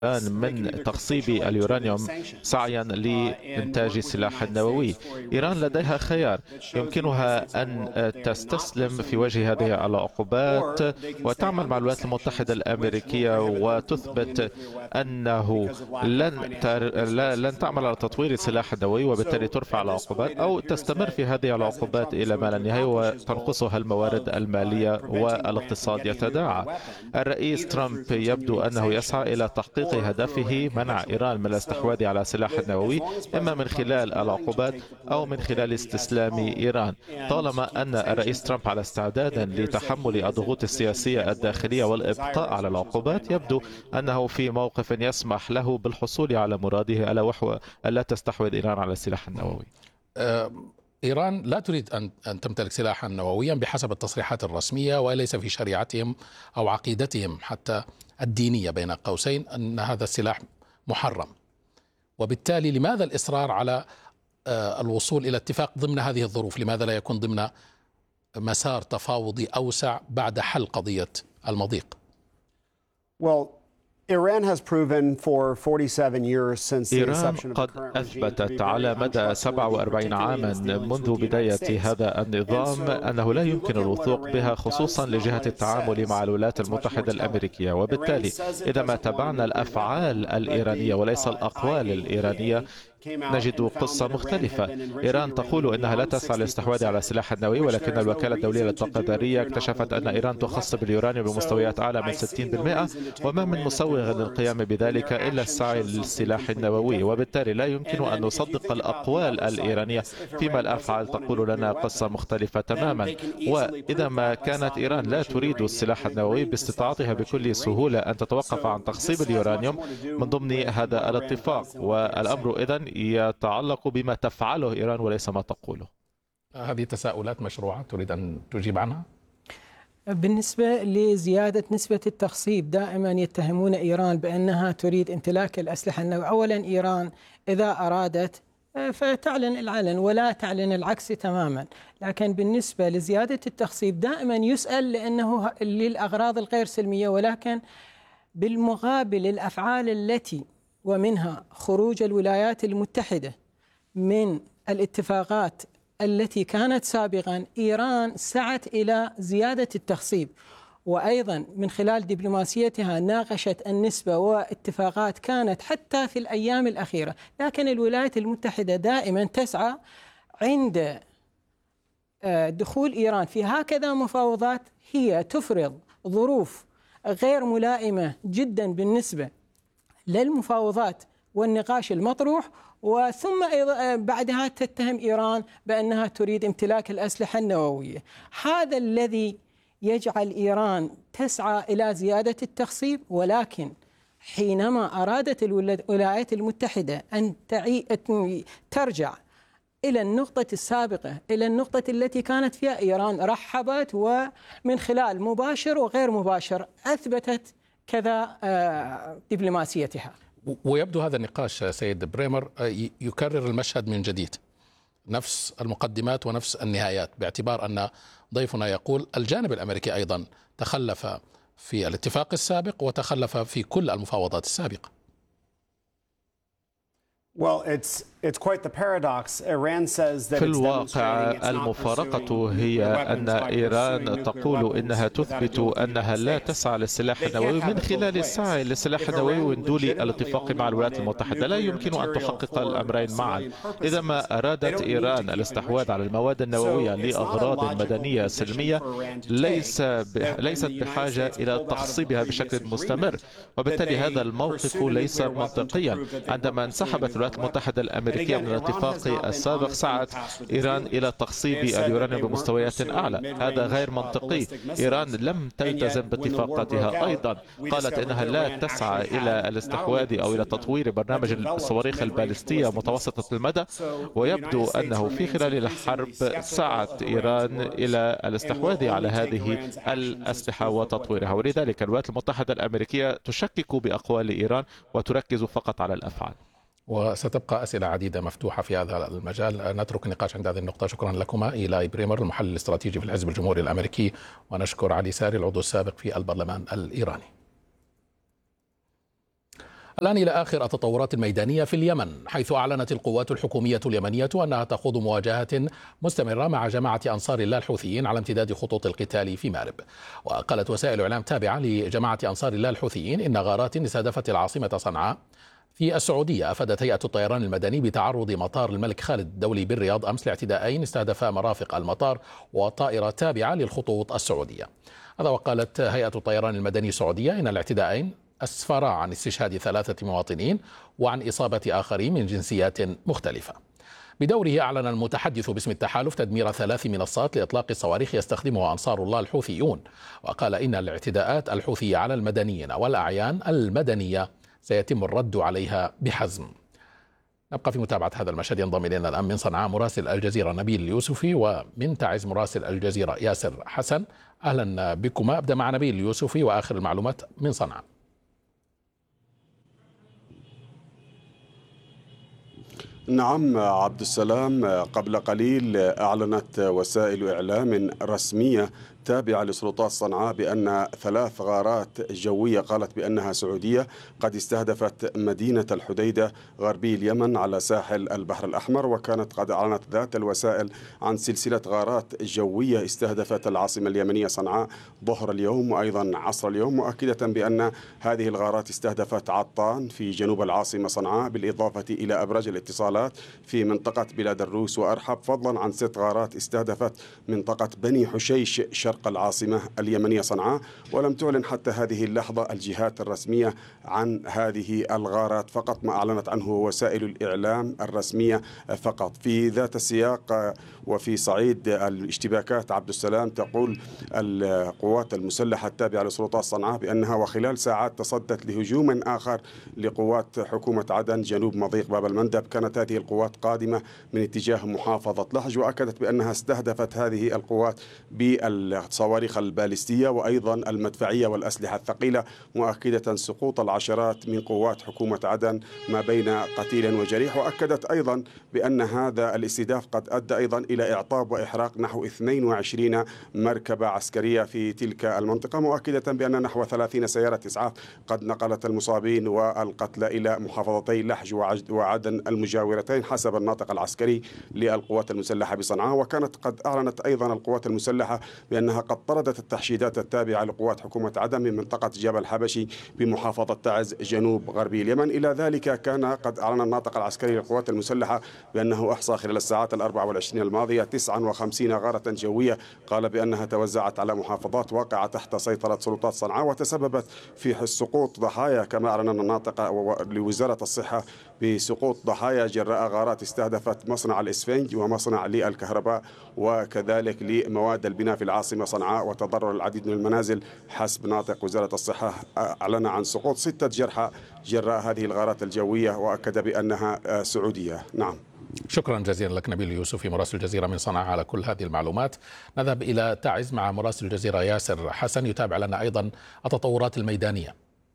من تخصيب اليورانيوم سعيا لإنتاج السلاح النووي. إيران لديها خيار، يمكنها أن تستسلم في وجه هذه العقوبات وتعمل مع الولايات المتحدة الأمريكية وتثبت أنه لن تعمل على تطوير السلاح النووي وبالتالي ترفع العقوبات، أو تستمر في هذه العقوبات إلى ما لا نهاية وتنقصها الموارد المالية والاقتصاد يتداعى. الرئيس ترامب يبدو أنه يسعى إلى تحقيق هدفه منع إيران من الاستحواذ على سلاح النووي، إما من خلال العقوبات أو من خلال استسلام إيران. طالما أن الرئيس ترامب على استعداد لتحمل الضغوط السياسية الداخلية والإبقاء على العقوبات، يبدو أنه في موقف يسمح له بالحصول على مراده، ألا وهو ألا تستحوذ إيران على السلاح النووي. إيران لا تريد أن تمتلك سلاحا نوويا بحسب التصريحات الرسمية، وليس في شريعتهم أو عقيدتهم حتى الدينية بين قوسين أن هذا السلاح محرم. وبالتالي لماذا الإصرار على الوصول إلى اتفاق ضمن هذه الظروف؟ لماذا لا يكون ضمن مسار تفاوضي أوسع بعد حل قضية المضيق؟ إيران قد أثبتت على مدى 47 عاما منذ بداية هذا النظام أنه لا يمكن الوثوق بها، خصوصا لجهة التعامل مع الولايات المتحدة الأمريكية. وبالتالي إذا ما تابعنا الأفعال الإيرانية وليس الأقوال الإيرانية نجد قصة مختلفة. إيران تقول إنها لا تسعى للاستحواذ على السلاح النووي، ولكن الوكالة الدولية للطاقة الذرية اكتشفت أن إيران تخصب اليورانيوم بمستويات أعلى من 60%، وما من مسوغ للقيام بذلك إلا السعي للسلاح النووي. وبالتالي لا يمكن أن نصدق الأقوال الإيرانية فيما الأفعال تقول لنا قصة مختلفة تماما. وإذا ما كانت إيران لا تريد السلاح النووي، باستطاعتها بكل سهولة أن تتوقف عن تخصيب اليورانيوم من ضمن هذا الاتفاق، والأمر إذن يتعلق بما تفعله إيران وليس ما تقوله. هذه تساؤلات مشروعة تريد أن تجيب عنها؟ بالنسبة لزيادة نسبة التخصيب، دائما يتهمون إيران بأنها تريد امتلاك الأسلحة النووية. أولا إيران إذا أرادت فتعلن العلن ولا تعلن العكس تماما، لكن بالنسبة لزيادة التخصيب دائما يسأل لأنه للأغراض الغير سلمية، ولكن بالمقابل الأفعال التي ومنها خروج الولايات المتحدة من الاتفاقات التي كانت سابقا، إيران سعت إلى زيادة التخصيب، وأيضا من خلال دبلوماسيتها ناقشت النسبة واتفاقات كانت حتى في الأيام الأخيرة. لكن الولايات المتحدة دائما تسعى عند دخول إيران في هكذا مفاوضات هي تفرض ظروف غير ملائمة جدا بالنسبة للمفاوضات والنقاش المطروح، وثم بعدها تتهم إيران بأنها تريد امتلاك الأسلحة النووية. هذا الذي يجعل إيران تسعى إلى زيادة التخصيب. ولكن حينما أرادت الولايات المتحدة أن ترجع إلى النقطة السابقة، إلى النقطة التي كانت فيها إيران، رحبت، ومن خلال مباشر وغير مباشر أثبتت كذا دبلوماسيتها. ويبدو هذا النقاش سيد بريمر يكرر المشهد من جديد، نفس المقدمات ونفس النهايات، باعتبار أن ضيفنا يقول الجانب الأمريكي أيضا تخلف في الاتفاق السابق وتخلف في كل المفاوضات السابقة. في الواقع المفارقة هي أن إيران تقول إنها تثبت أنها لا تسعى للسلاح النووي من خلال السعي للسلاح النووي من دون الاتفاق مع الولايات المتحدة. لا يمكن أن تحقق الأمرين معا. إذا ما أرادت إيران الاستحواذ على المواد النووية لأغراض مدنية سلمية، ليست بحاجة إلى تخصيبها بشكل مستمر، وبالتالي هذا الموقف ليس منطقيا. عندما انسحبت الولايات المتحدة الأمريكية من الاتفاق السابق، سعت إيران إلى تخصيب اليورانيوم بمستويات أعلى. هذا غير منطقي. إيران لم تلتزم باتفاقاتها. أيضا قالت إنها لا تسعى إلى الاستحواذ أو إلى تطوير برنامج الصواريخ البالستية متوسطة المدى، ويبدو أنه في خلال الحرب سعت إيران إلى الاستحواذ على هذه الأسلحة وتطويرها. ولذلك الولايات المتحدة الأمريكية تشكك بأقوال إيران وتركز فقط على الأفعال. وستبقى أسئلة عديدة مفتوحة في هذا المجال. نترك النقاش عند هذه النقطة. شكرا لكما إيلاي بريمر المحلل الاستراتيجي في الحزب الجمهوري الأمريكي، ونشكر علي ساري العضو السابق في البرلمان الإيراني. الآن إلى آخر التطورات الميدانية في اليمن، حيث أعلنت القوات الحكومية اليمنية أنها تخوض مواجهات مستمرة مع جماعة أنصار الله الحوثيين على امتداد خطوط القتال في مأرب. وقالت وسائل إعلام تابعة لجماعة أنصار الله الحوثيين إن غارات استهدفت العاصمة صنعاء في السعودية أفادت هيئة الطيران المدني بتعرض مطار الملك خالد الدولي بالرياض أمس لاعتداءين استهدفا مرافق المطار وطائرة تابعة للخطوط السعودية. هذا وقالت هيئة الطيران المدني السعودية إن الاعتداءين أسفرا عن استشهاد 3 مواطنين وعن إصابة آخرين من جنسيات مختلفة. بدوره أعلن المتحدث باسم التحالف تدمير 3 منصات لإطلاق الصواريخ يستخدمها أنصار الله الحوثيون، وقال إن الاعتداءات الحوثية على المدنيين والأعيان المدنية سيتم الرد عليها بحزم. نبقى في متابعة هذا المشهد. ينضم إلينا الآن من صنعاء مراسل الجزيرة نبيل اليوسفي، ومن تعز مراسل الجزيرة ياسر حسن. أهلا بكما. أبدأ مع نبيل اليوسفي وآخر المعلومات من صنعاء. نعم عبد السلام، قبل قليل أعلنت وسائل إعلام رسمية تابعة لسلطات صنعاء بأن 3 غارات جوية قالت بأنها سعودية قد استهدفت مدينة الحديدة غربي اليمن على ساحل البحر الأحمر. وكانت قد أعلنت ذات الوسائل عن سلسلة غارات جوية استهدفت العاصمة اليمنية صنعاء ظهر اليوم وأيضا عصر اليوم، مؤكدة بأن هذه الغارات استهدفت عطان في جنوب العاصمة صنعاء، بالإضافة إلى أبراج الاتصالات في منطقة بلاد الروس وأرحب، فضلا عن 6 غارات استهدفت منطقة بني حشيش شرق العاصمة اليمنية صنعاء. ولم تعلن حتى هذه اللحظة الجهات الرسمية عن هذه الغارات، فقط ما أعلنت عنه وسائل الإعلام الرسمية فقط. في ذات السياق وفي صعيد الاشتباكات عبد السلام، تقول القوات المسلحة التابعة لسلطات صنعاء بأنها وخلال ساعات تصدت لهجوم آخر لقوات حكومة عدن جنوب مضيق باب المندب. كانت هذه القوات قادمة من اتجاه محافظة لحج، وأكدت بأنها استهدفت هذه القوات بالصواريخ البالستية وأيضا المدفعية والأسلحة الثقيلة، مؤكدة سقوط العشرات من قوات حكومة عدن ما بين قتيل وجريح. وأكدت أيضا بأن هذا الاستهداف قد أدى أيضا إلى إعطاب وإحراق نحو 22 مركبة عسكرية في تلك المنطقة، مؤكدة بأن نحو 30 سيارة إسعاف قد نقلت المصابين والقتلى إلى محافظتي لحج وعدن المجاورتين حسب الناطق العسكري للقوات المسلحة بصنعاء. وكانت قد أعلنت أيضا القوات المسلحة بأنها قد طردت التحشيدات التابعة لقوات حكومة عدن من منطقة جبل حبشي بمحافظة تعز جنوب غربي اليمن. إلى ذلك كان قد أعلن الناطق العسكري للقوات المسلحة بأنه أحصى خلال الساعات 24 الماضية 59 غارة جوية، قال بأنها توزعت على محافظات واقعة تحت سيطرة سلطات صنعاء وتسببت في سقوط ضحايا، كما أعلن الناطق لوزارة الصحة بسقوط ضحايا جراء غارات استهدفت مصنع الإسفنج ومصنع للكهرباء وكذلك لمواد البناء في العاصمة صنعاء، وتضرر العديد من المنازل. حسب ناطق وزارة الصحة أعلن عن سقوط 6 جرحى جراء هذه الغارات الجوية، وأكد بأنها سعودية. نعم. شكرا جزيلا لك نبيل اليوسفي مراسل الجزيرة من صنعاء على كل هذه المعلومات. نذهب إلى تعز مع مراسل الجزيرة ياسر حسن يتابع لنا أيضا التطورات الميدانية.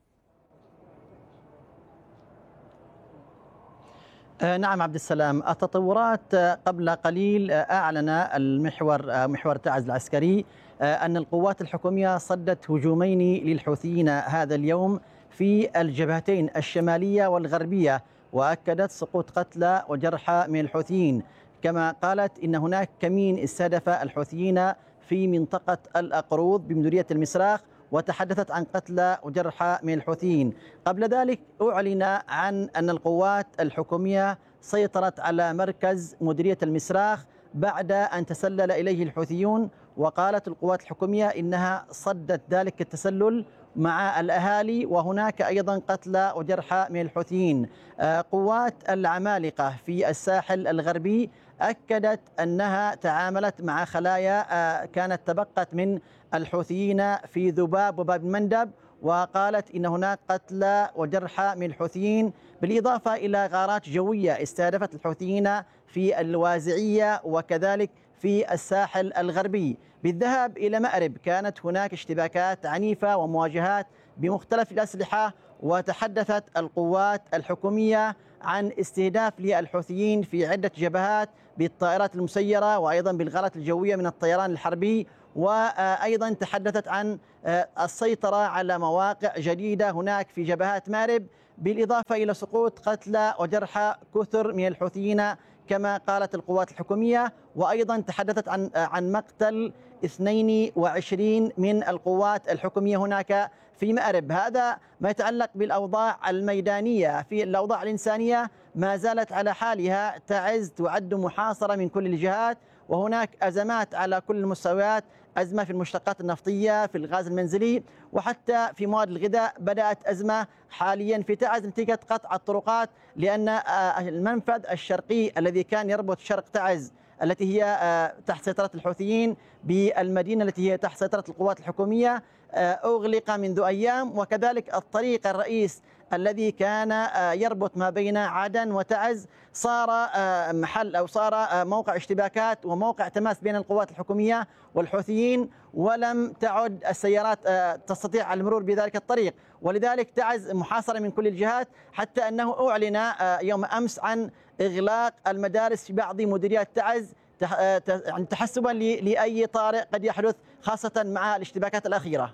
نعم عبد السلام، التطورات قبل قليل أعلن محور تعز العسكري أن القوات الحكومية صدت هجومين للحوثيين هذا اليوم في الجبهتين الشمالية والغربية، وأكدت سقوط قتلى وجرحى من الحوثيين. كما قالت إن هناك كمين استهدف الحوثيين في منطقة الأقروض بمديرية المسراخ، وتحدثت عن قتلى وجرحى من الحوثيين. قبل ذلك أعلن عن أن القوات الحكومية سيطرت على مركز مديرية المسراخ بعد أن تسلل إليه الحوثيون، وقالت القوات الحكومية إنها صدت ذلك التسلل مع الأهالي، وهناك أيضا قتلى وجرحى من الحوثيين. قوات العمالقة في الساحل الغربي أكدت أنها تعاملت مع خلايا كانت تبقت من الحوثيين في ذباب وباب المندب، وقالت إن هناك قتلى وجرحى من الحوثيين، بالإضافة إلى غارات جوية استهدفت الحوثيين في الوازعية وكذلك في الساحل الغربي. بالذهاب إلى مأرب كانت هناك اشتباكات عنيفة ومواجهات بمختلف الأسلحة، وتحدثت القوات الحكومية عن استهداف للحوثيين في عدة جبهات بالطائرات المسيرة وأيضا بالغارات الجوية من الطيران الحربي، وأيضا تحدثت عن السيطرة على مواقع جديدة هناك في جبهات مأرب بالإضافة إلى سقوط قتلى وجرحى كثر من الحوثيين كما قالت القوات الحكومية، وأيضا تحدثت عن مقتل 22 من القوات الحكومية هناك في مأرب. هذا ما يتعلق بالأوضاع الميدانية. في الأوضاع الإنسانية ما زالت على حالها، تعز تعد محاصرة من كل الجهات، وهناك أزمات على كل المستويات، أزمة في المشتقات النفطية، في الغاز المنزلي، وحتى في مواد الغذاء بدأت أزمة حاليا في تعز نتيجة قطع الطرقات، لأن المنفذ الشرقي الذي كان يربط شرق تعز التي هي تحت سيطرة الحوثيين بالمدينة التي هي تحت سيطرة القوات الحكومية أغلق منذ أيام، وكذلك الطريق الرئيس الذي كان يربط ما بين عدن وتعز صار محل أو صار موقع اشتباكات وموقع تماس بين القوات الحكومية والحوثيين، ولم تعد السيارات تستطيع المرور بذلك الطريق، ولذلك تعز محاصرة من كل الجهات، حتى أنه أعلن يوم أمس عن إغلاق المدارس في بعض مديريات تعز تحسبا لأي طارئ قد يحدث، خاصة مع الاشتباكات الأخيرة.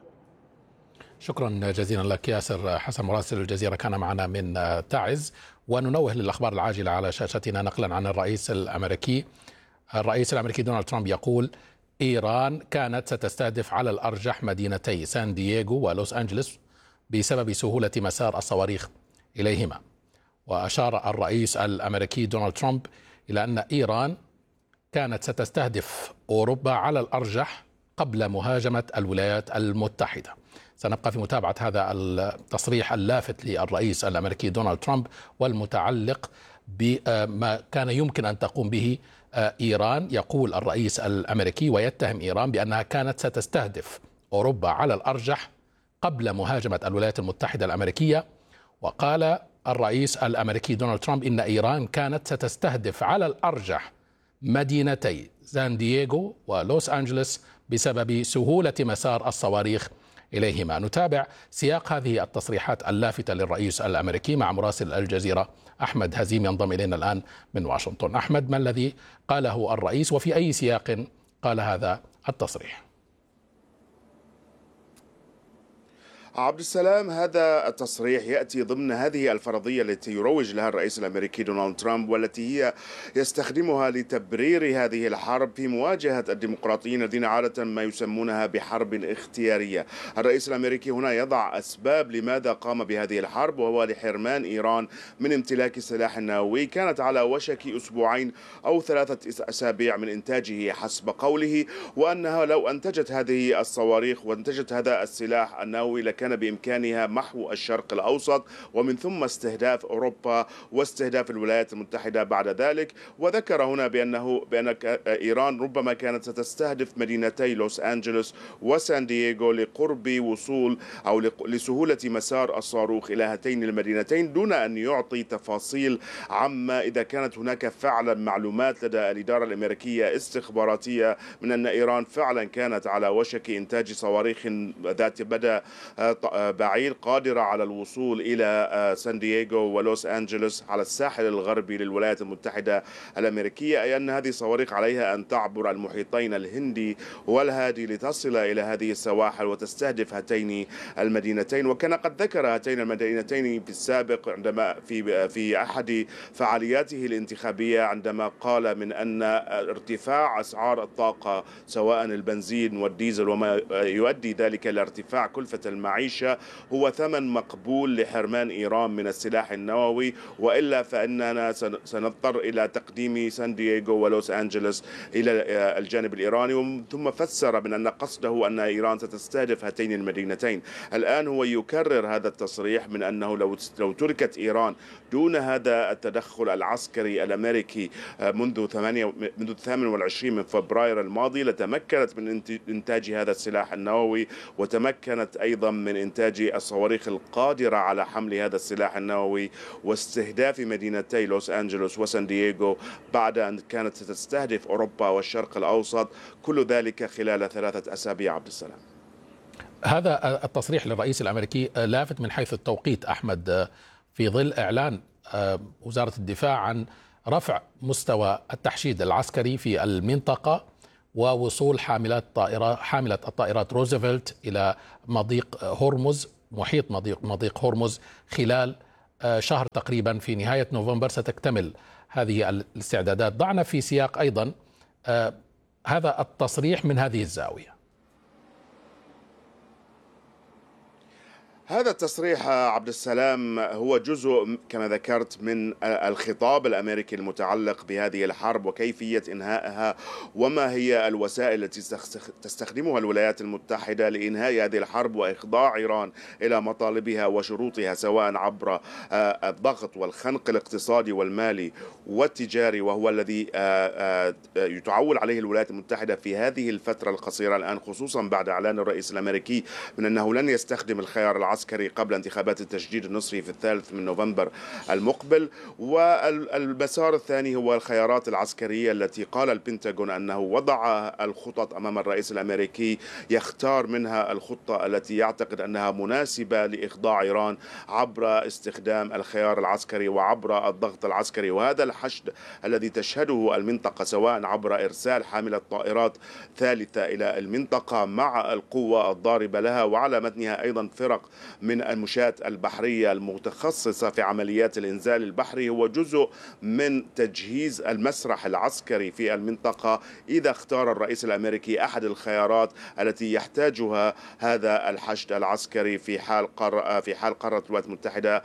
شكرا جزيلا لك ياسر حسن مراسل الجزيرة كان معنا من تعز. وننوه للأخبار العاجلة على شاشتنا نقلا عن الرئيس الأمريكي. الرئيس الأمريكي دونالد ترامب يقول إيران كانت ستستهدف على الأرجح مدينتي سان دييغو ولوس أنجلوس بسبب سهولة مسار الصواريخ إليهما. وأشار الرئيس الأمريكي دونالد ترامب إلى أن إيران كانت ستستهدف أوروبا على الأرجح قبل مهاجمة الولايات المتحدة. سنبقى في متابعة هذا التصريح اللافت للرئيس الأمريكي دونالد ترامب والمتعلق بما كان يمكن أن تقوم به إيران. يقول الرئيس الأمريكي ويتهم إيران بأنها كانت ستستهدف أوروبا على الأرجح قبل مهاجمة الولايات المتحدة الأمريكية. وقال الرئيس الأمريكي دونالد ترامب إن إيران كانت ستستهدف على الأرجح مدينتي سان دييغو ولوس أنجلوس بسبب سهولة مسار الصواريخ إليهما. نتابع سياق هذه التصريحات اللافتة للرئيس الأمريكي مع مراسل الجزيرة أحمد هزيم ينضم إلينا الآن من واشنطن. أحمد، ما الذي قاله الرئيس وفي أي سياق قال هذا التصريح؟ عبد السلام، هذا التصريح يأتي ضمن هذه الفرضية التي يروج لها الرئيس الأمريكي دونالد ترامب، والتي هي يستخدمها لتبرير هذه الحرب في مواجهة الديمقراطيين الذين عادة ما يسمونها بحرب اختيارية. الرئيس الأمريكي هنا يضع أسباب لماذا قام بهذه الحرب، وهو لحرمان إيران من امتلاك السلاح النووي كانت على وشك أسبوعين أو 3 أسابيع من إنتاجه حسب قوله، وأنها لو أنتجت هذه الصواريخ وانتجت هذا السلاح النووي لكان بإمكانها محو الشرق الأوسط ومن ثم استهداف أوروبا واستهداف الولايات المتحدة بعد ذلك. وذكر هنا بأن إيران ربما كانت ستستهدف مدينتي لوس أنجلوس وسان دييغو لقرب وصول أو لسهولة مسار الصاروخ إلى هاتين المدينتين، دون أن يعطي تفاصيل عما إذا كانت هناك فعلا معلومات لدى الإدارة الأمريكية استخباراتية من أن إيران فعلا كانت على وشك إنتاج صواريخ ذات مدى بعيد قادرة على الوصول إلى سان دييغو ولوس أنجلوس على الساحل الغربي للولايات المتحدة الأمريكية، أي أن هذه الصواريخ عليها أن تعبر المحيطين الهندي والهادي لتصل إلى هذه السواحل وتستهدف هاتين المدينتين. وكان قد ذكر هاتين المدينتين في السابق عندما في أحد فعالياته الانتخابية، عندما قال من أن ارتفاع أسعار الطاقة سواء البنزين والديزل وما يؤدي ذلك إلى ارتفاع كلفة المعيشة هو ثمن مقبول لحرمان إيران من السلاح النووي، وإلا فإننا سنضطر إلى تقديم سان دييغو ولوس أنجلوس إلى الجانب الإيراني. ثم فسر من أن قصده أن إيران ستستهدف هاتين المدينتين. الآن هو يكرر هذا التصريح من أنه لو تركت إيران دون هذا التدخل العسكري الأمريكي منذ 28 من فبراير الماضي لتمكنت من إنتاج هذا السلاح النووي، وتمكنت أيضا من إنتاج الصواريخ القادرة على حمل هذا السلاح النووي واستهداف مدينتي لوس أنجلوس وسان دييغو بعد أن كانت ستستهدف أوروبا والشرق الأوسط، كل ذلك خلال 3 أسابيع. عبد السلام، هذا التصريح للرئيس الأمريكي لافت من حيث التوقيت أحمد، في ظل إعلان وزارة الدفاع عن رفع مستوى التحشيد العسكري في المنطقة ووصول حاملة الطائرات روزفلت إلى مضيق هرمز، محيط مضيق هرمز خلال شهر تقريبا، في نهاية نوفمبر ستكتمل هذه الاستعدادات. ضعنا في سياق أيضا هذا التصريح من هذه الزاوية. هذا التصريح عبد السلام هو جزء كما ذكرت من الخطاب الأمريكي المتعلق بهذه الحرب وكيفية إنهائها، وما هي الوسائل التي تستخدمها الولايات المتحدة لإنهاء هذه الحرب وإخضاع إيران إلى مطالبها وشروطها، سواء عبر الضغط والخنق الاقتصادي والمالي والتجاري، وهو الذي يتعول عليه الولايات المتحدة في هذه الفترة القصيرة الآن، خصوصا بعد إعلان الرئيس الأمريكي من أنه لن يستخدم الخيار العسكري قبل انتخابات التجديد النصفي في 3 نوفمبر المقبل. والمسار الثاني هو الخيارات العسكرية التي قال البنتاغون أنه وضع الخطط أمام الرئيس الأمريكي، يختار منها الخطة التي يعتقد أنها مناسبة لإخضاع إيران عبر استخدام الخيار العسكري وعبر الضغط العسكري. وهذا الحشد الذي تشهده المنطقة، سواء عبر إرسال حاملة طائرات ثالثة إلى المنطقة مع القوة الضاربة لها، وعلى متنها أيضا فرق من المشاة البحرية المتخصصة في عمليات الإنزال البحري، هو جزء من تجهيز المسرح العسكري في المنطقة إذا اختار الرئيس الأمريكي أحد الخيارات التي يحتاجها هذا الحشد العسكري في حال قررت الولايات المتحدة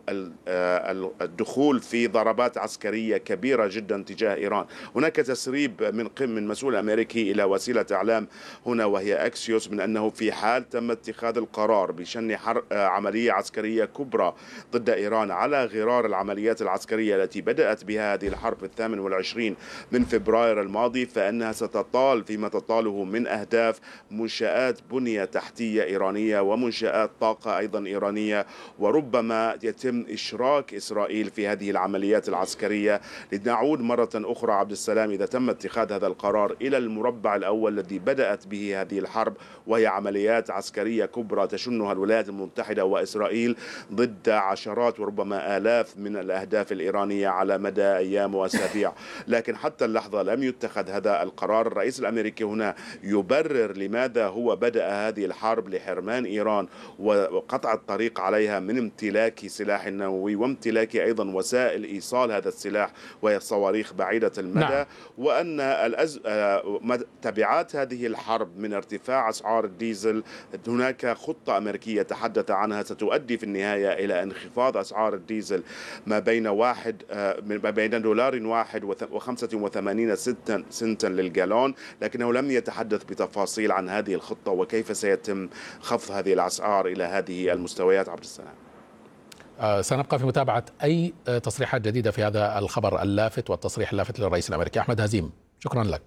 الدخول في ضربات عسكرية كبيرة جدا تجاه إيران. هناك تسريب من مسؤول أمريكي إلى وسيلة إعلام هنا وهي أكسيوس من أنه في حال تم اتخاذ القرار بشن عملية عسكرية كبرى ضد إيران على غرار العمليات العسكرية التي بدأت بها هذه الحرب في 28 من فبراير الماضي، فإنها ستطال فيما تطاله من أهداف منشآت بنية تحتية إيرانية ومنشآت طاقة أيضا إيرانية، وربما يتم إشراك إسرائيل في هذه العمليات العسكرية. لنعود مرة أخرى عبد السلام، إذا تم اتخاذ هذا القرار، إلى المربع الأول الذي بدأت به هذه الحرب، وهي عمليات عسكرية كبرى تشنها الولايات المتحدة وإسرائيل ضد عشرات وربما آلاف من الأهداف الإيرانية على مدى أيام وأسابيع. لكن حتى اللحظة لم يتخذ هذا القرار. الرئيس الأمريكي هنا يبرر لماذا هو بدأ هذه الحرب لحرمان إيران وقطع الطريق عليها من امتلاك سلاح نووي وامتلاك أيضا وسائل إيصال هذا السلاح وهي الصواريخ بعيدة المدى. نعم. وأن تبعات هذه الحرب من ارتفاع أسعار الديزل، هناك خطة أمريكية تحدث عنها ستؤدي في النهاية إلى انخفاض أسعار الديزل ما بين $1.85 سنتا للجالون، لكنه لم يتحدث بتفاصيل عن هذه الخطة وكيف سيتم خفض هذه الأسعار إلى هذه المستويات. عبد السلام، سنبقى في متابعة أي تصريحات جديدة في هذا الخبر اللافت والتصريح اللافت للرئيس الأمريكي. أحمد هزيم، شكرا لك.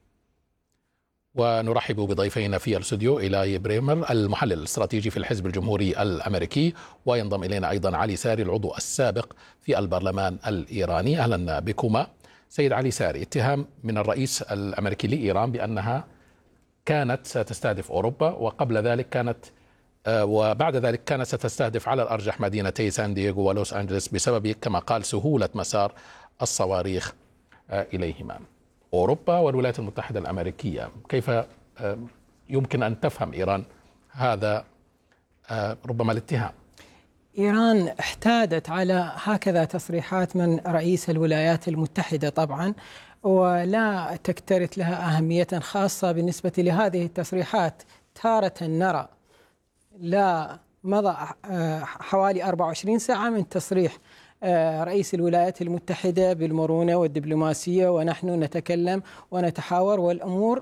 ونرحب بضيفينا في الاستوديو إيلاي بريمر المحلل الاستراتيجي في الحزب الجمهوري الأمريكي، وينضم إلينا أيضا علي ساري العضو السابق في البرلمان الإيراني. أهلا بكما. سيد علي ساري، اتهام من الرئيس الأمريكي لإيران بأنها كانت ستستهدف أوروبا، وقبل ذلك وبعد ذلك كانت ستستهدف على الأرجح مدينتي سان دييغو ولوس أنجلوس بسبب كما قال سهولة مسار الصواريخ إليهما. أوروبا والولايات المتحدة الأمريكية، كيف يمكن أن تفهم إيران هذا ربما الاتهام؟ إيران احتادت على هكذا تصريحات من رئيس الولايات المتحدة طبعا، ولا تكترث لها أهمية خاصة بالنسبة لهذه التصريحات. تارة نرى لا مضى حوالي 24 ساعة من تصريح رئيس الولايات المتحدة بالمرونة والدبلوماسية، ونحن نتكلم ونتحاور والأمور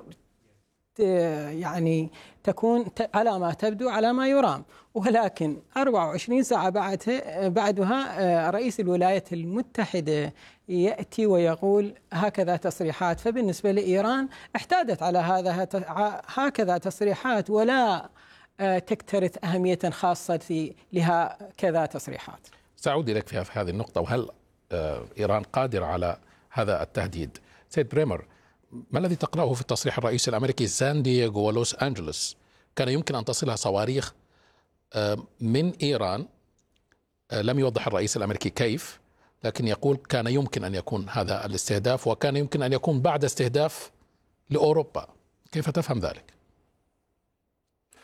يعني تكون على ما تبدو على ما يرام، ولكن 24 ساعة بعدها رئيس الولايات المتحدة يأتي ويقول هكذا تصريحات. فبالنسبة لإيران احتادت على هكذا تصريحات ولا تكترث أهمية خاصة لها كذا تصريحات. سأعود إليك في هذه النقطة، وهل إيران قادرة على هذا التهديد؟ سيد بريمر، ما الذي تقرأه في التصريح الرئيسي الأمريكي؟ سان دييغو ولوس أنجلوس كان يمكن أن تصلها صواريخ من إيران، لم يوضح الرئيس الأمريكي كيف، لكن يقول كان يمكن أن يكون هذا الاستهداف، وكان يمكن أن يكون بعد استهداف لأوروبا. كيف تفهم ذلك؟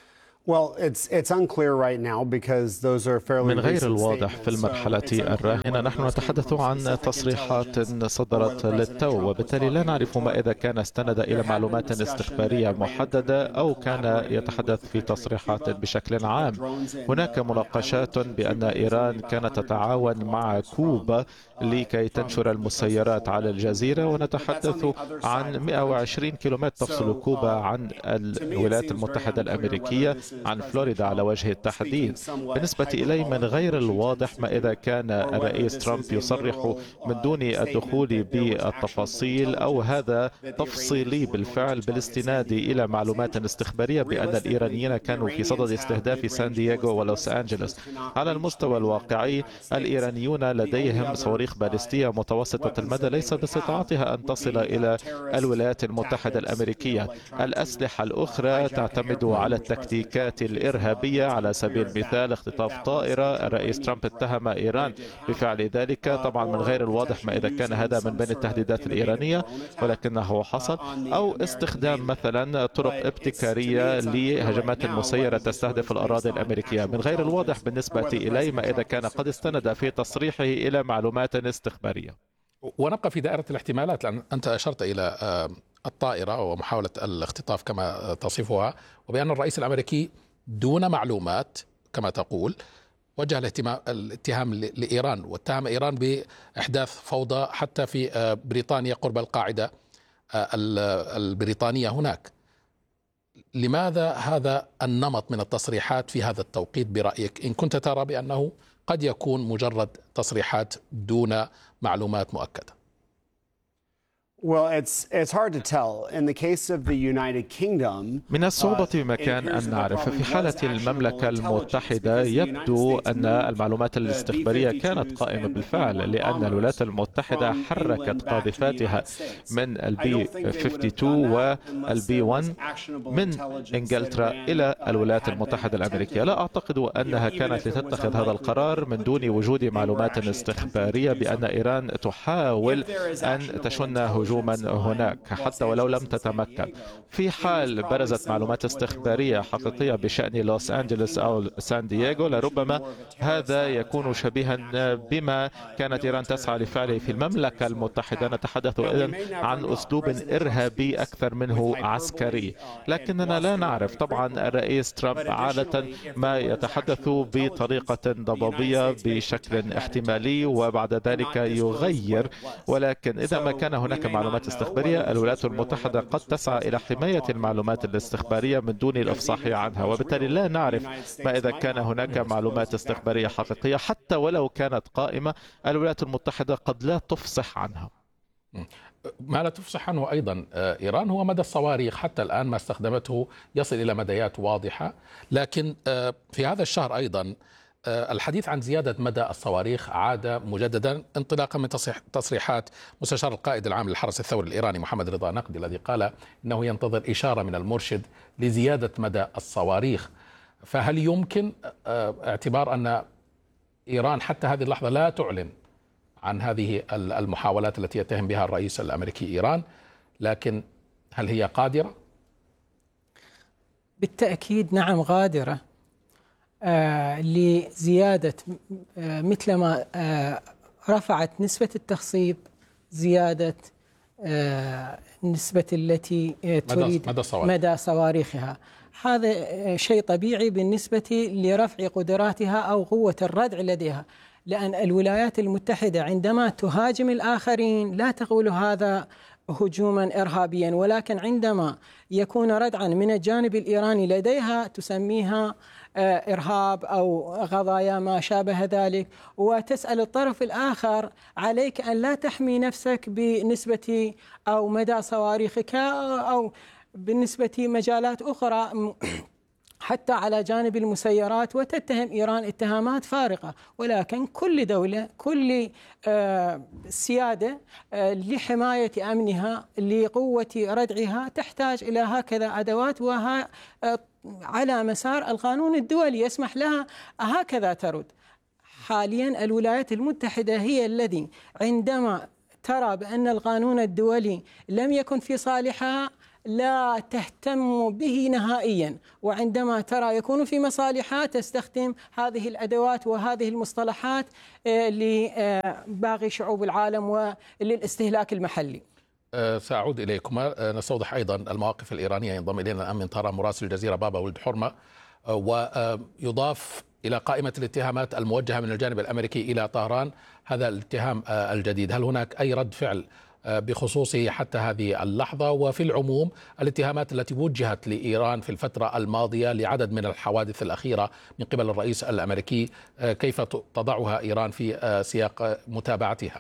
من غير الواضح في المرحلة الراهنة. نحن نتحدث عن تصريحات صدرت للتو، وبالتالي لا نعرف ما إذا كان استند إلى معلومات استخبارية محددة أو كان يتحدث في تصريحات بشكل عام. هناك مناقشات بأن إيران كانت تتعاون مع كوبا لكي تنشر المسيرات على الجزيرة، ونتحدث عن 120 كيلومتر تفصل كوبا عن الولايات المتحدة الأمريكية، عن فلوريدا على وجه التحديد. بالنسبة إلي من غير الواضح ما إذا كان الرئيس ترامب يصرح من دون الدخول بالتفاصيل أو هذا تفصيلي بالفعل بالاستناد إلى معلومات استخبارية بأن الإيرانيين كانوا في صدد استهداف سان دييغو ولوس أنجلوس. على المستوى الواقعي الإيرانيون لديهم صواريخ باليستية متوسطة المدى ليس باستطاعتها أن تصل إلى الولايات المتحدة الأمريكية. الأسلحة الأخرى تعتمد على التكتيكات الإرهابية. على سبيل المثال اختطاف طائرة، الرئيس ترامب اتهم إيران بفعل ذلك. طبعا من غير الواضح ما إذا كان هذا من بين التهديدات الإيرانية ولكنه حصل، أو استخدام مثلا طرق ابتكارية لهجمات مسيرة تستهدف الأراضي الأمريكية. من غير الواضح بالنسبة إلي ما إذا كان قد استند في تصريحه إلى معلومات استخبارية. ونبقى في دائرة الاحتمالات، لأن أنت أشرت إلى الطائرة ومحاولة الاختطاف كما تصفها، وبأن الرئيس الأمريكي دون معلومات كما تقول وجه الاتهام لإيران، واتهم إيران بإحداث فوضى حتى في بريطانيا قرب القاعدة البريطانية هناك. لماذا هذا النمط من التصريحات في هذا التوقيت برأيك، إن كنت ترى بأنه قد يكون مجرد تصريحات دون معلومات مؤكدة؟ من الصعوبة بمكان أن نعرف. في حالة المملكة المتحدة يبدو أن المعلومات الاستخبارية كانت قائمة بالفعل، لأن الولايات المتحدة حركت قاذفاتها من البي 52 والبي 1 من إنجلترا إلى الولايات المتحدة الأمريكية. لا أعتقد أنها كانت لتتخذ هذا القرار من دون وجود معلومات استخبارية بأن إيران تحاول أن تشن هجوما هناك حتى ولو لم تتمكن. في حال برزت معلومات استخبارية حقيقية بشأن لوس أنجلوس أو سان دييغو لربما هذا يكون شبيها بما كانت إيران تسعى لفعله في المملكة المتحدة. نتحدث إذن عن أسلوب إرهابي أكثر منه عسكري، لكننا لا نعرف. طبعا الرئيس ترامب عادة ما يتحدث بطريقة ضبابية بشكل احتمالي وبعد ذلك يغير، ولكن إذا ما كان هناك معلومات استخبارية الولايات المتحدة قد تسعى إلى حماية المعلومات الاستخبارية من دون الإفصاح عنها، وبالتالي لا نعرف ما إذا كان هناك معلومات استخبارية حقيقية حتى ولو كانت قائمة. الولايات المتحدة قد لا تفصح عنها. ما لا تفصح عنه أيضا إيران هو مدى الصواريخ. حتى الآن ما استخدمته يصل إلى مديات واضحة، لكن في هذا الشهر أيضا الحديث عن زيادة مدى الصواريخ عاد مجددا انطلاقا من تصريحات مستشار القائد العام للحرس الثوري الإيراني محمد رضا نقدي، الذي قال إنه ينتظر إشارة من المرشد لزيادة مدى الصواريخ. فهل يمكن اعتبار أن إيران حتى هذه اللحظة لا تعلن عن هذه المحاولات التي يتهم بها الرئيس الأمريكي إيران، لكن هل هي قادرة؟ بالتأكيد نعم قادرة لزيادة مثلما رفعت نسبة التخصيب، زيادة نسبة التي تريد مدى صواريخها. هذا شيء طبيعي بالنسبة لرفع قدراتها أو قوة الردع لديها، لأن الولايات المتحدة عندما تهاجم الآخرين لا تقول هذا هجوما إرهابيا، ولكن عندما يكون ردعا من الجانب الإيراني لديها تسميها إرهاب أو قضايا ما شابه ذلك، وتسأل الطرف الآخر عليك أن لا تحمي نفسك بنسبة أو مدى صواريخك أو بالنسبة مجالات أخرى حتى على جانب المسيرات، وتتهم إيران اتهامات فارقة. ولكن كل دولة، كل سيادة لحماية أمنها لقوة ردعها تحتاج إلى هكذا أدوات، وها على مسار القانون الدولي يسمح لها هكذا ترد. حاليا الولايات المتحدة هي الذي عندما ترى بأن القانون الدولي لم يكن في صالحها لا تهتم به نهائيا، وعندما ترى يكون في مصالحها تستخدم هذه الأدوات وهذه المصطلحات لباقي شعوب العالم وللاستهلاك المحلي. سأعود إليكما. نستوضح أيضا المواقف الإيرانية. ينضم إلينا الآن من طهران مراسل الجزيرة بابا ولد حرمة، ويضاف إلى قائمة الاتهامات الموجهة من الجانب الأمريكي إلى طهران هذا الاتهام الجديد. هل هناك أي رد فعل بخصوصه حتى هذه اللحظة؟ وفي العموم الاتهامات التي وجهت لإيران في الفترة الماضية لعدد من الحوادث الأخيرة من قبل الرئيس الأمريكي، كيف تضعها إيران في سياق متابعتها؟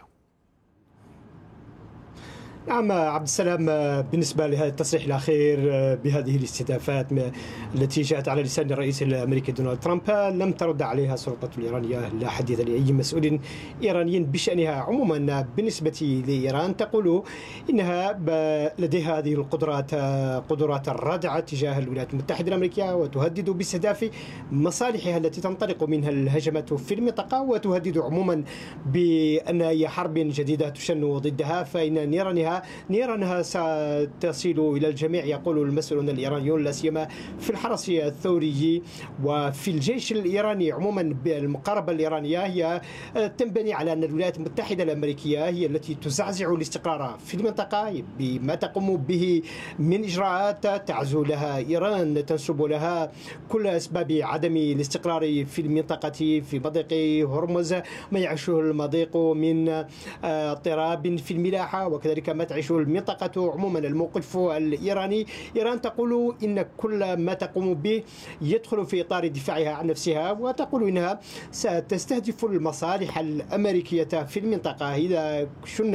نعم عبد السلام، بالنسبة لهذا التصريح الأخير بهذه الاستهدافات التي جاءت على لسان الرئيس الأمريكي دونالد ترامب لم ترد عليها السلطات الإيرانية، لا حديث لأي مسؤول إيراني بشأنها. عموما بالنسبة لإيران تقول إنها لديها هذه قدرات الردع تجاه الولايات المتحدة الأمريكية، وتهدد باستهداف مصالحها التي تنطلق منها الهجمات في المنطقة، وتهدد عموما بأن أي حرب جديدة تشن ضدها فإن نيرانها ستصل إلى الجميع، يقول المسؤولون الإيرانيون لا سيما في الحرس الثوري وفي الجيش الإيراني. عموما المقاربة الإيرانية هي تنبني على أن الولايات المتحدة الأمريكية هي التي تزعزع الاستقرار في المنطقة بما تقوم به من إجراءات تعزو لها إيران، تنسب لها كل أسباب عدم الاستقرار في المنطقة في مضيق هرمز، ما يعيشه المضيق من اضطراب في الملاحة، وكذلك ما تعيشه المنطقة عموما. الموقف الإيراني، إيران تقول إن كل ما تقوم به يدخل في إطار دفاعها عن نفسها، وتقول إنها ستستهدف المصالح الأمريكية في المنطقة إذا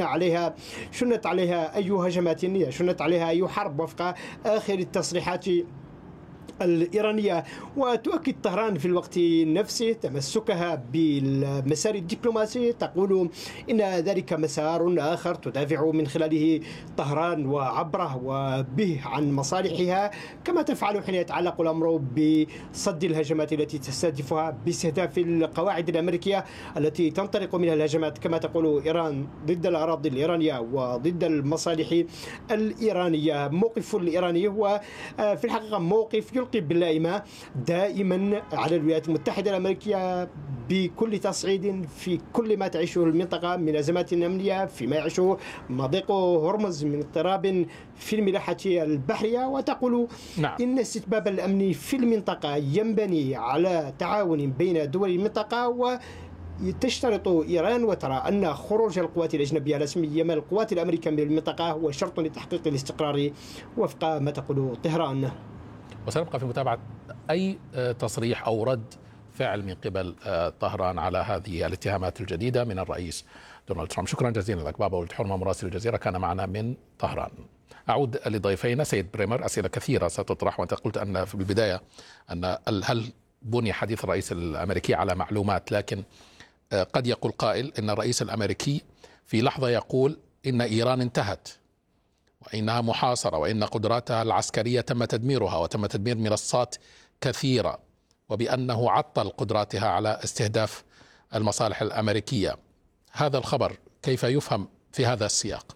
شنت عليها أي هجمات، شنت عليها أي حرب وفق آخر التصريحات الإيرانية. وتؤكد طهران في الوقت نفسه تمسكها بالمسار الدبلوماسي، تقول إن ذلك مسار آخر تدافع من خلاله طهران وعبره وبه عن مصالحها، كما تفعل حين يتعلق الأمر بصد الهجمات التي تستهدفها باستهداف القواعد الأمريكية التي تنطلق منها الهجمات كما تقول إيران ضد الأراضي الإيرانية وضد المصالح الإيرانية. موقف الإيراني هو في الحقيقة موقف يلقي باللائمة دائما على الولايات المتحدة الأمريكية بكل تصعيد في كل ما تعيشه المنطقة من أزمات أمنية، فيما يعيشه مضيق هرمز من اضطراب في الملاحة البحرية. وتقول إن استتباب الأمن في المنطقة ينبني على تعاون بين دول المنطقة، وتشترط إيران وترى أن خروج القوات الأجنبية لا سيما القوات الأمريكية من المنطقة هو شرط لتحقيق الاستقرار وفق ما تقول طهران. وسنبقى في متابعة أي تصريح أو رد فعل من قبل طهران على هذه الاتهامات الجديدة من الرئيس دونالد ترامب. شكرا جزيلا لك بابا ولد حرمة مراسل الجزيرة، كان معنا من طهران. أعود لضيفينا. سيد بريمر، أسئلة كثيرة ستطرح، وأنت قلت أن في البداية أن هل بني حديث الرئيس الأمريكي على معلومات، لكن قد يقول قائل أن الرئيس الأمريكي في لحظة يقول إن إيران انتهت وإنها محاصرة وإن قدراتها العسكرية تم تدميرها وتم تدمير منصات كثيرة، وبأنه عطل قدراتها على استهداف المصالح الأمريكية. هذا الخبر كيف يفهم في هذا السياق؟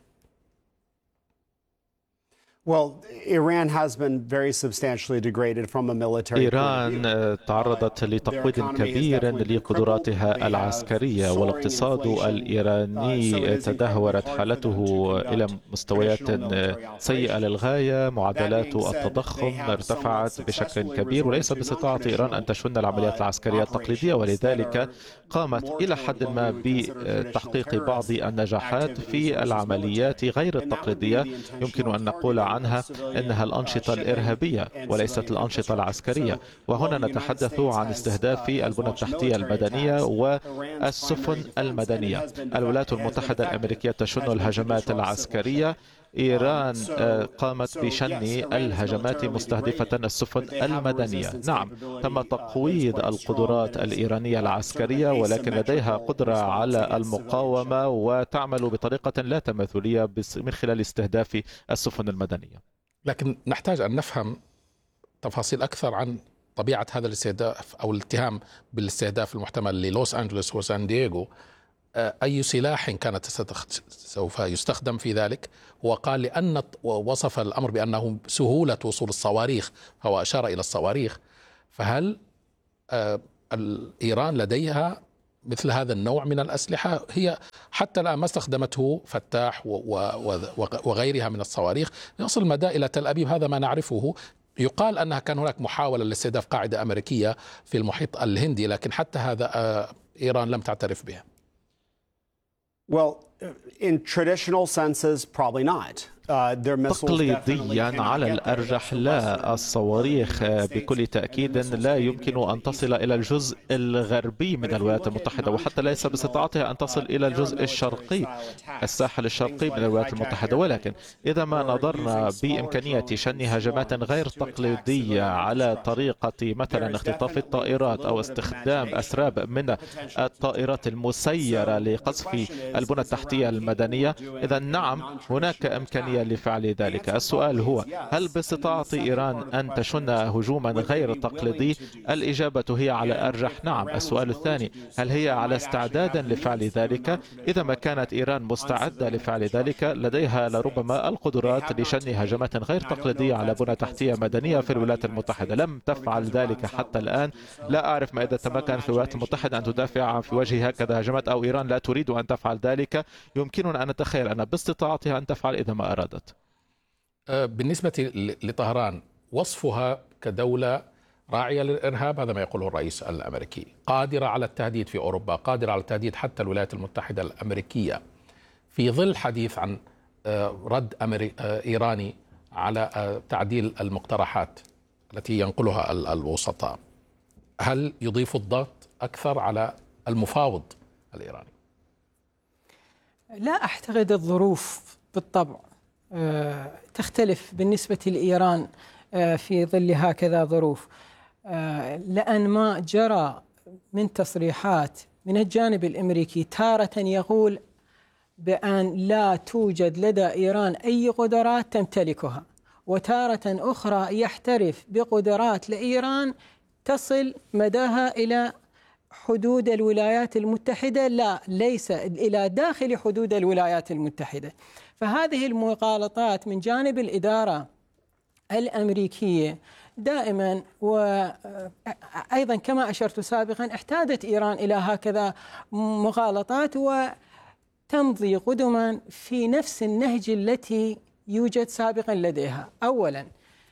إيران تعرضت لتقويض كبير لقدراتها العسكرية، والاقتصاد الإيراني تدهورت حالته إلى مستويات سيئة للغاية، معدلات التضخم ارتفعت بشكل كبير، وليس باستطاعة إيران أن تشن العمليات العسكرية التقليدية، ولذلك قامت إلى حد ما بتحقيق بعض النجاحات في العمليات غير التقليدية. يمكن أن نقول عنها إنها الأنشطة الإرهابية وليست الأنشطة العسكرية. وهنا نتحدث عن استهداف البنى التحتية المدنية والسفن المدنية. الولايات المتحدة الأمريكية تشن الهجمات العسكرية، إيران قامت بشن الهجمات مستهدفة السفن المدنية. نعم، تم تقويض القدرات الإيرانية العسكرية، ولكن لديها قدرة على المقاومة وتعمل بطريقة لا تماثلية من خلال استهداف السفن المدنية. لكن نحتاج أن نفهم تفاصيل أكثر عن طبيعة هذا الاستهداف أو الاتهام بالاستهداف المحتمل للوس أنجلوس وسان دييغو. أي سلاح كانت سوف يستخدم في ذلك. هو قال لأن وصف الأمر بأنه سهولة وصول الصواريخ، هو أشار إلى الصواريخ. فهل إيران لديها مثل هذا النوع من الأسلحة؟ هي حتى الآن ما استخدمته فتاح وغيرها من الصواريخ يصل المدى إلى تل أبيب، هذا ما نعرفه. يقال أنها كان هناك محاولة لاستهداف قاعدة أمريكية في المحيط الهندي، لكن حتى هذا إيران لم تعترف به. Well, in traditional senses, probably not. تقليديا على الأرجح لا. الصواريخ بكل تأكيد لا يمكن أن تصل إلى الجزء الغربي من الولايات المتحدة، وحتى ليس باستطاعتها أن تصل إلى الجزء الشرقي، الساحل الشرقي من الولايات المتحدة. ولكن إذا ما نظرنا بإمكانية شن هجمات غير تقليدية على طريقة مثلا اختطاف الطائرات أو استخدام أسراب من الطائرات المسيرة لقصف البنى التحتية المدنية، إذا نعم هناك إمكانية لفعل ذلك. السؤال هو هل باستطاعة إيران أن تشن هجوما غير تقليدي؟ الإجابة هي على الأرجح نعم. السؤال الثاني، هل هي على استعداد لفعل ذلك؟ إذا ما كانت إيران مستعدة لفعل ذلك لديها لربما القدرات لشن هجمات غير تقليدية على بنى تحتية مدنية في الولايات المتحدة. لم تفعل ذلك حتى الآن. لا أعرف ما إذا تمكن في الولايات المتحدة أن تدافع في وجه هكذا هجمات، أو إيران لا تريد أن تفعل ذلك. يمكننا أن نتخيل أن باستطاعتها أن تفعل إذا ما أرادت. بالنسبة لطهران، وصفها كدولة راعية للإرهاب، هذا ما يقوله الرئيس الأمريكي، قادرة على التهديد في أوروبا، قادرة على التهديد حتى الولايات المتحدة الأمريكية، في ظل حديث عن رد إيراني على تعديل المقترحات التي ينقلها الوسطاء. هل يضيف الضغط أكثر على المفاوض الإيراني؟ لا أعتقد. الظروف بالطبع تختلف بالنسبة لإيران في ظل هكذا ظروف، لأن ما جرى من تصريحات من الجانب الأمريكي تارة يقول بأن لا توجد لدى إيران أي قدرات تمتلكها، وتارة أخرى يحترف بقدرات لإيران تصل مداها إلى حدود الولايات المتحدة، لا ليس إلى داخل حدود الولايات المتحدة. فهذه المغالطات من جانب الإدارة الأمريكية دائما، وأيضا كما أشرت سابقا احتاجت إيران إلى هكذا مغالطات وتمضي قدما في نفس النهج التي يوجد سابقا لديها. أولا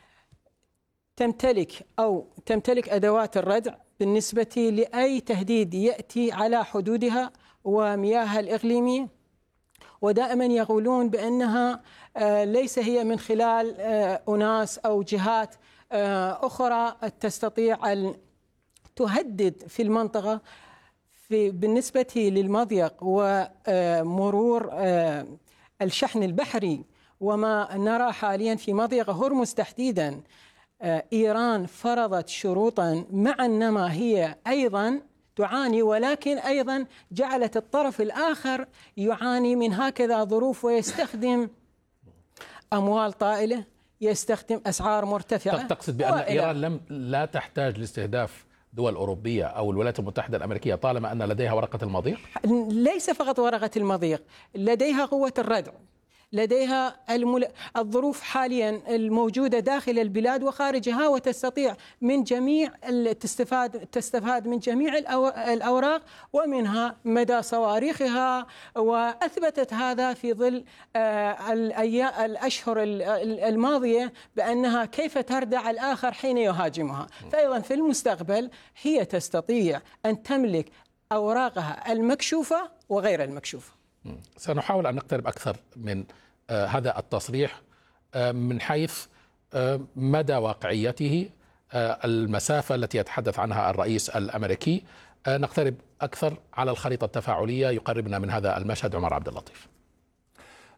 تمتلك أدوات الردع بالنسبة لأي تهديد يأتي على حدودها ومياهها الإقليمية، ودائما يقولون بأنها ليس هي من خلال أناس أو جهات أخرى تستطيع أن تهدد في المنطقة. بالنسبة للمضيق ومرور الشحن البحري وما نرى حاليا في مضيق هرمز تحديدا، إيران فرضت شروطا مع أنما هي أيضا تعاني، ولكن أيضا جعلت الطرف الآخر يعاني من هكذا ظروف ويستخدم أموال طائلة، يستخدم أسعار مرتفعة. تقصد بأن إيران لا تحتاج لاستهداف دول أوروبية أو الولايات المتحدة الأمريكية طالما أن لديها ورقة المضيق؟ ليس فقط ورقة المضيق، لديها قوة الردع، لديها الظروف حاليا الموجودة داخل البلاد وخارجها، وتستطيع من جميع تستفاد من جميع الأوراق ومنها مدى صواريخها، وأثبتت هذا في ظل الأشهر الماضية بأنها كيف تردع الآخر حين يهاجمها. فأيضا في المستقبل هي تستطيع أن تملك أوراقها المكشوفة وغير المكشوفة. سنحاول أن نقترب أكثر من هذا التصريح من حيث مدى واقعيته، المسافة التي يتحدث عنها الرئيس الأمريكي. نقترب أكثر على الخريطة التفاعلية، يقربنا من هذا المشهد عمر عبد اللطيف.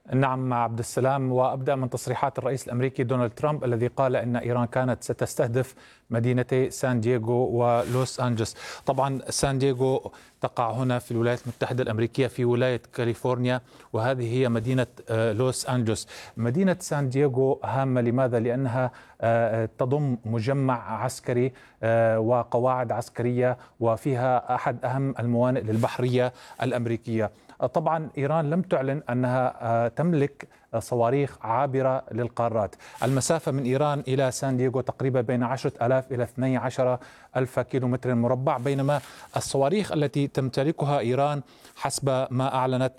نعم عبد السلام، وأبدأ من تصريحات الرئيس الأمريكي دونالد ترامب الذي قال إن إيران كانت ستستهدف مدينتي سان دييغو ولوس أنجلوس. طبعا سان دييغو تقع هنا في الولايات المتحدة الأمريكية في ولاية كاليفورنيا، وهذه هي مدينة لوس أنجلوس. مدينة سان دييغو هامة، لماذا؟ لأنها تضم مجمع عسكري وقواعد عسكرية، وفيها أحد أهم الموانئ للبحرية الأمريكية. طبعا إيران لم تعلن أنها تملك صواريخ عابرة للقارات. المسافة من إيران إلى سان دييغو تقريبا بين 10,000 إلى 12,000 كيلومتر مربع، بينما الصواريخ التي تمتلكها إيران حسب ما أعلنت